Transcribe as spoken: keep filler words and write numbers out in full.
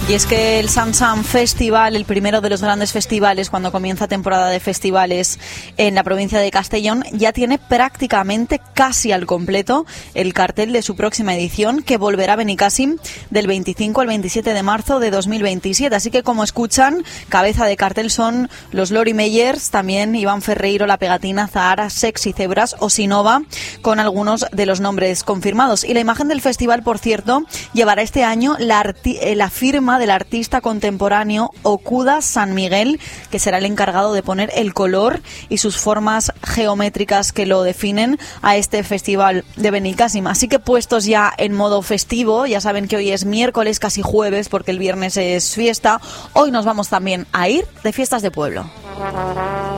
Y es que el Samsam Festival, el primero de los grandes festivales cuando comienza temporada de festivales en la provincia de Castellón, ya tiene prácticamente casi al completo el cartel de su próxima edición, que volverá a Benicàssim del veinticinco al veintisiete de marzo de dos mil veintisiete. Así que, como escuchan, cabeza de cartel son los Lori Meyers, también Iván Ferreiro, La Pegatina, Zahara, Sexy Zebras o Sinova, con algunos de los nombres confirmados. Y la imagen del festival, por cierto, llevará este año la, arti- la firma del artista contemporáneo Okuda San Miguel, que será el encargado de poner el color y sus formas geométricas que lo definen a este festival de Benicàssim. Así que, puestos ya en modo festivo, ya saben que hoy es miércoles, casi jueves, porque el viernes es fiesta, hoy nos vamos también a ir de fiestas de pueblo.